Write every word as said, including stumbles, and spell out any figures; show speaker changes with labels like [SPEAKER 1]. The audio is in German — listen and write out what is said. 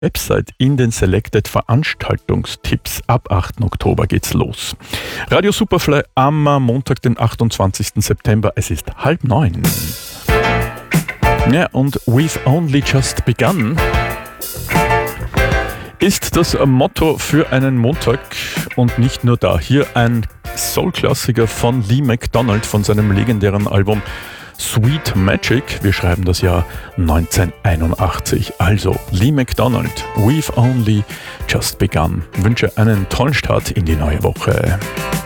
[SPEAKER 1] Website in den Selected Veranstaltungstipps. Ab achten Oktober geht's los. Radio Superfly am Montag, den achtundzwanzigsten September. Es ist halb neun. Ja, und We've Only Just Begun ist das Motto für einen Montag und nicht nur da. Hier ein Soul-Klassiker von Lee McDonald von seinem legendären Album Sweet Magic. Wir schreiben das Jahr neunzehnhunderteinundachtzig. Also Lee McDonald, We've Only Just Begun. Ich wünsche einen tollen Start in die neue Woche.